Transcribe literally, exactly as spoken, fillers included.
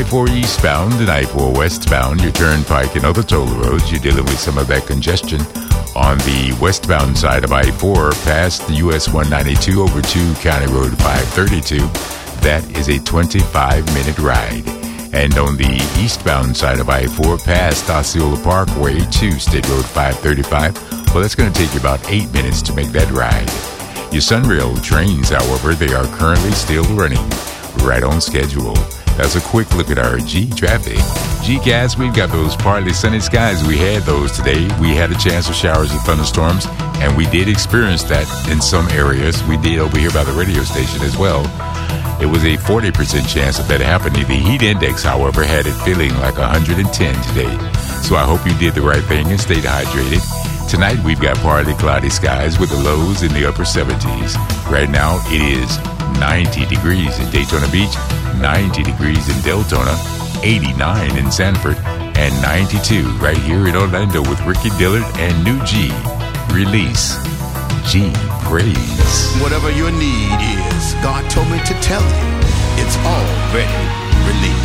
I four eastbound and I four westbound, your turnpike and other toll roads, you're dealing with some of that congestion. On the westbound side of I four, past the U S one ninety-two over to County Road five thirty-two, that is a twenty-five minute ride. And on the eastbound side of I four, past Osceola Parkway to State Road five thirty-five, well, that's going to take you about eight minutes to make that ride. Your Sunrail trains, however, they are currently still running right on schedule. That's a quick look at our G traffic. G-Cast, we've got those partly sunny skies. We had those today. We had a chance of showers and thunderstorms, and we did experience that in some areas. We did over here by the radio station as well. It was a forty percent chance of that happening. The heat index, however, had it feeling like one hundred ten today. So I hope you did the right thing and stayed hydrated. Tonight, we've got partly cloudy skies with the lows in the upper seventies. Right now, it is ninety degrees in Daytona Beach, ninety degrees in Deltona, eighty-nine in Sanford, and ninety-two right here in Orlando with Ricky Dillard and New G. Release. G Praise. Whatever your need is, God told me to tell you, it's already released.